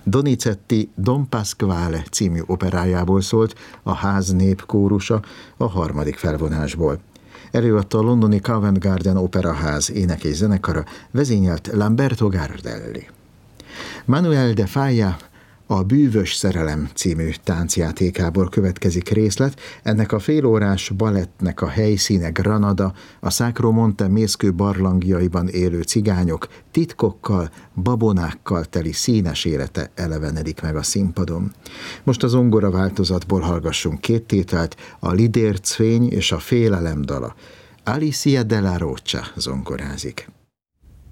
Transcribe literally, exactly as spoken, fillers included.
Donizetti Don Pasquale című operájából szólt a Ház népkórusa a harmadik felvonásból. Előadta a londoni Covent Garden Operaház ének és zenekara, vezényelt Lamberto Gardelli. Manuel de Falla a Bűvös szerelem című táncjátékából következik részlet. Ennek a félórás balettnek a helyszíne Granada, a Sacro Monte mészkő barlangjaiban élő cigányok titkokkal, babonákkal teli színes élete elevenedik meg a színpadon. Most a zongora változatból hallgassunk két tételt, a Lidérc fény és a Félelem dala. Alicia de la Rocha zongorázik.